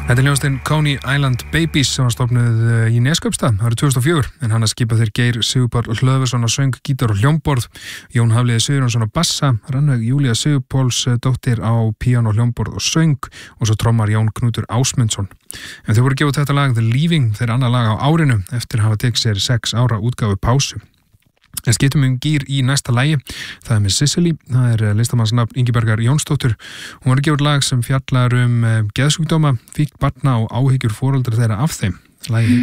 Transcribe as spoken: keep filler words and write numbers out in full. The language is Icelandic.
Þetta er hljómsveitin Coney Island Babies sem var stofnuð í Neskaupstað árið tvö þúsund og fjögur en hann að skipa þeir Geir Sigurpáll Hlöðversson á söng, gítar og hljómborð, Jón Hafliði Sigurjónsson á bassa, Rannveig Júlía Sigurpáls dóttir á píanó, hljómborð og söng og svo trommar Jón Knútur Ásmundsson. En þau voru gefið þetta lag The Leaving, þeir annað lag á árinu eftir að hafa tekið sér sex ára útgáfu pásu. En skiptum um gír í næsta lagi, það er með Sicily, það er listamannsnafn Ingibergar Jónsdóttur. Hún var að gefa út lag sem fjallar um geðsjúkdóma, fíkn barna og áhyggjur foreldra þeirra af þeim. Lagið